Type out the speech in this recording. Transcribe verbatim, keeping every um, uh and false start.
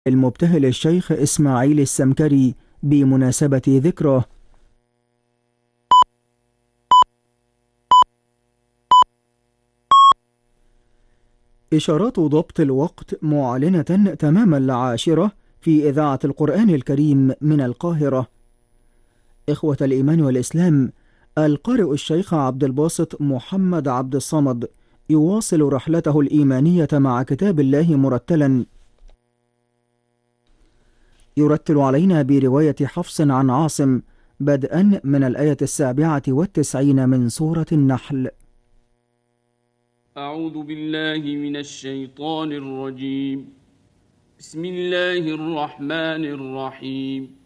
المبتهل الشيخ إسماعيل السمكري بمناسبة ذكره. إشارات ضبط الوقت معلنة تمام العاشرة في إذاعة القرآن الكريم من القاهرة. إخوة الإيمان والإسلام، القارئ الشيخ عبد الباسط محمد عبد الصمد يواصل رحلته الإيمانية مع كتاب الله مرتلا. يرتل علينا برواية حفص عن عاصم بدءا من الآية السابعة والتسعين من سورة النحل. أعوذ بالله من الشيطان الرجيم. بسم الله الرحمن الرحيم.